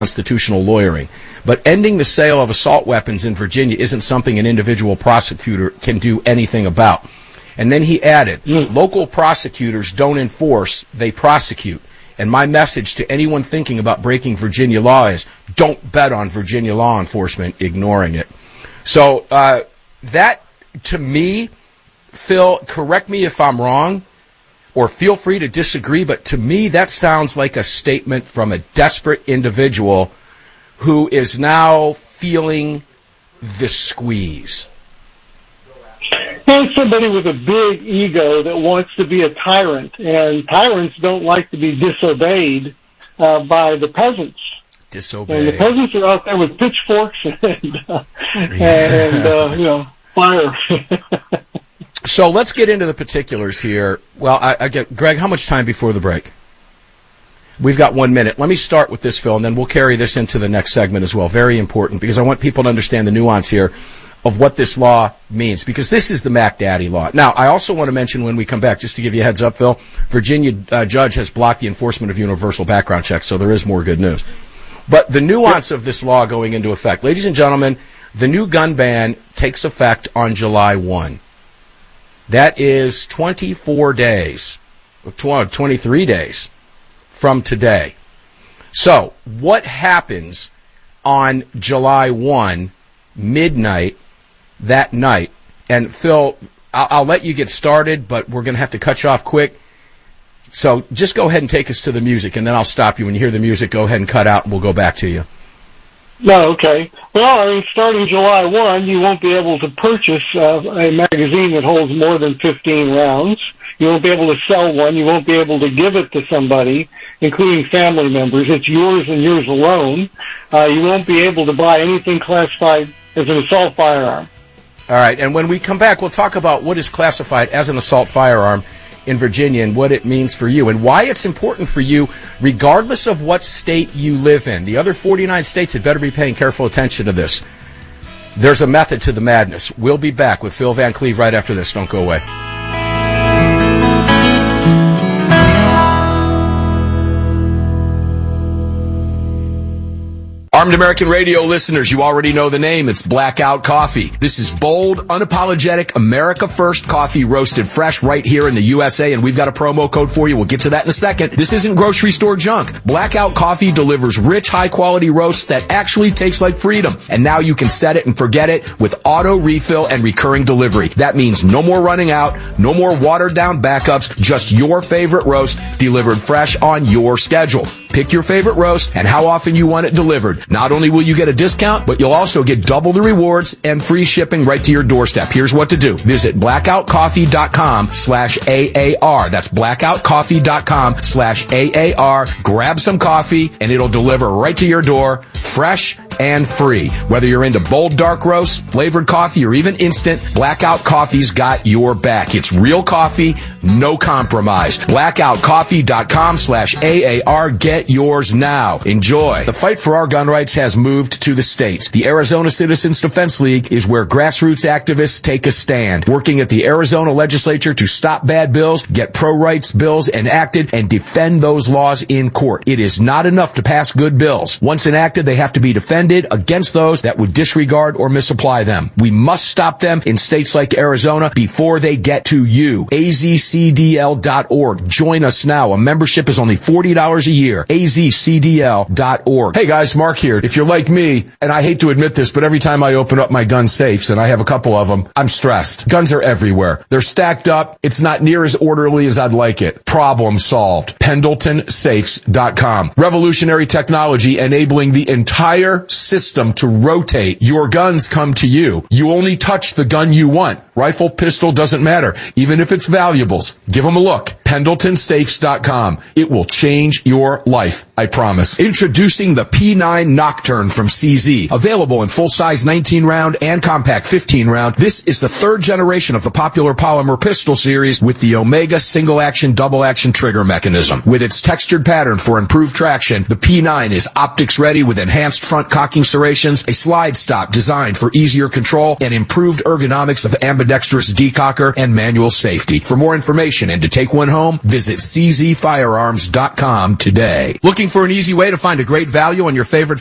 constitutional lawyering. But ending the sale of assault weapons in Virginia isn't something an individual prosecutor can do anything about. And then he added, local prosecutors don't enforce, they prosecute. And my message to anyone thinking about breaking Virginia law is, don't bet on Virginia law enforcement ignoring it. So that, to me, Phil, correct me if I'm wrong, or feel free to disagree, but to me that sounds like a statement from a desperate individual who is now feeling the squeeze. And somebody with a big ego that wants to be a tyrant, and tyrants don't like to be disobeyed by the peasants. Disobeyed. And the peasants are out there with pitchforks and fire. So let's get into the particulars here. Well, I get Greg, how much time before the break? We've got 1 minute. Let me start with this, Phil, and then we'll carry this into the next segment as well. Very important, because I want people to understand the nuance here of what this law means, because this is the Mac Daddy law. Now, I also want to mention when we come back, just to give you a heads up, Phil, Virginia judge has blocked the enforcement of universal background checks, so there is more good news. But the nuance of this law going into effect, ladies and gentlemen, the new gun ban takes effect on July 1. That is 24 days, 23 days from today. So what happens on July 1, midnight, that night? And Phil, I'll let you get started, but we're going to have to cut you off quick. So just go ahead and take us to the music, and then I'll stop you. When you hear the music, go ahead and cut out, and we'll go back to you. No, okay. Well, starting July 1, you won't be able to purchase a magazine that holds more than 15 rounds. You won't be able to sell one. You won't be able to give it to somebody, including family members. It's yours and yours alone. You won't be able to buy anything classified as an assault firearm. All right, and when we come back, we'll talk about what is classified as an assault firearm in Virginia and what it means for you and why it's important for you regardless of what state you live in. The other 49 states had better be paying careful attention to this. There's a method to the madness. We'll be back with Phil Van Cleve right after this. Don't go away. Armed American Radio listeners, you already know the name. It's Blackout Coffee. This is bold, unapologetic, America First coffee roasted fresh right here in the USA, and we've got a promo code for you. We'll get to that in a second. This isn't grocery store junk. Blackout Coffee delivers rich, high-quality roasts that actually taste like freedom. And now you can set it and forget it with auto refill and recurring delivery. That means no more running out, no more watered-down backups, just your favorite roast delivered fresh on your schedule. Pick your favorite roast and how often you want it delivered. Not only will you get a discount, but you'll also get double the rewards and free shipping right to your doorstep. Here's what to do. Visit blackoutcoffee.com/AAR. That's blackoutcoffee.com/AAR. Grab some coffee and it'll deliver right to your door, fresh and free. Whether you're into bold dark roasts, flavored coffee, or even instant, Blackout Coffee's got your back. It's real coffee, no compromise. blackoutcoffee.com/AAR. Get yours now. Enjoy. The fight for our gun rights has moved to the states. The Arizona Citizens Defense League is where grassroots activists take a stand, working at the Arizona legislature to stop bad bills, get pro-rights bills enacted, and defend those laws in court. It is not enough to pass good bills. Once enacted, they have to be defended against those that would disregard or misapply them. We must stop them in states like Arizona before they get to you. azcdl.org. Join us now. A membership is only $40 a year. azcdl.org. Hey guys, Mark here. If you're like me, and I hate to admit this, but every time I open up my gun safes, and I have a couple of them, I'm stressed. Guns are everywhere. They're stacked up. It's not near as orderly as I'd like it. Problem solved. PendletonSafes.com. Revolutionary technology enabling the entire system to rotate. Your guns come to you. You only touch the gun you want. Rifle, pistol, doesn't matter. Even if it's valuables. Give them a look. PendletonSafes.com. It will change your life, I promise. Introducing the P9 Nocturne from CZ. Available in full-size 19-round and compact 15-round. This is the third generation of the popular polymer pistol series with the Omega single-action, double-action trigger mechanism. With its textured pattern for improved traction, the P9 is optics-ready with enhanced front cocking serrations, a slide stop designed for easier control, and improved ergonomics of ambidextrous decocker and manual safety. For more information and to take one home, home? Visit czfirearms.com today. Looking for an easy way to find a great value on your favorite